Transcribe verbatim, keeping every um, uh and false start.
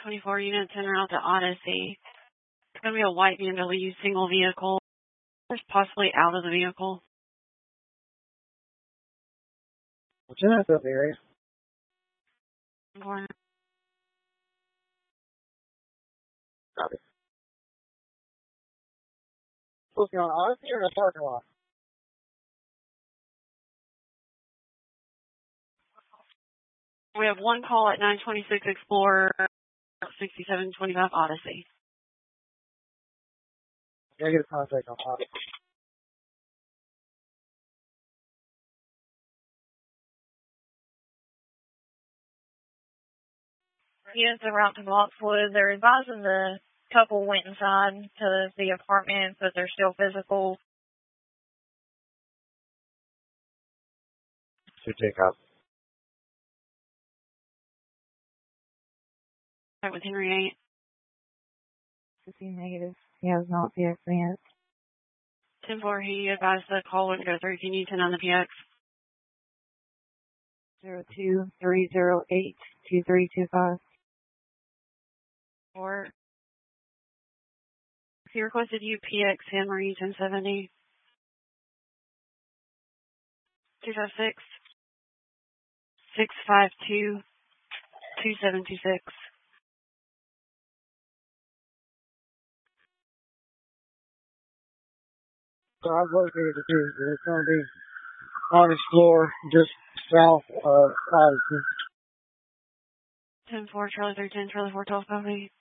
twenty-four units en route to Odyssey. It's going to be a white B M W single vehicle. There's possibly out of the vehicle. What's in that area? Four. Copy. Supposed to be on Odyssey or in a parking lot? We have one call at nine twenty-six Explorer, sixty-seven twenty-five Odyssey. Negative contact on Odyssey. Units en route to Boxwood. They're advising the couple went inside to the apartment, but they're still physical. To take up. Right with Henry eight. fifteen negative. He has not P X yet. ten four, he advised the call wouldn't go through. Can you ten on the P X? Zero two three zero eight two three two five. Or he requested you P X San Marie ten seventy. two five six, six five two, two seven two six. So I've located the two. It's going to be on Explorer, just south of Odyssey. ten four, Charlie three ten, Charlie four twelve, copy.